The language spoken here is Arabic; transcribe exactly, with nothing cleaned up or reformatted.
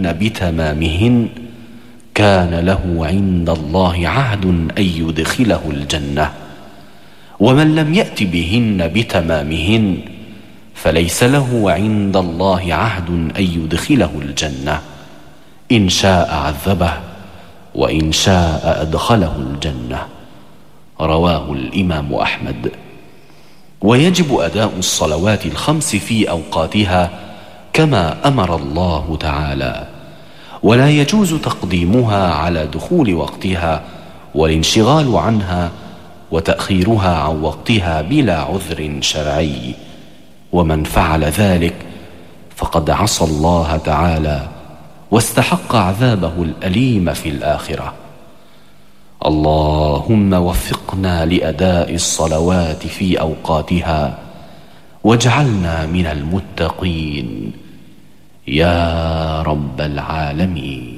بهن بتمامهن كان له عند الله عهد أن يدخله الجنة، ومن لم يأت بهن بتمامهن فليس له عند الله عهد أن يدخله الجنة، إن شاء عذبه وإن شاء أدخله الجنة. رواه الإمام أحمد. ويجب أداء الصلوات الخمس في أوقاتها كما أمر الله تعالى، ولا يجوز تقديمها على دخول وقتها والانشغال عنها وتأخيرها عن وقتها بلا عذر شرعي، ومن فعل ذلك فقد عصى الله تعالى واستحق عذابه الأليم في الآخرة. اللهم وفقنا لأداء الصلوات في أوقاتها واجعلنا من المتقين يا رب العالمين.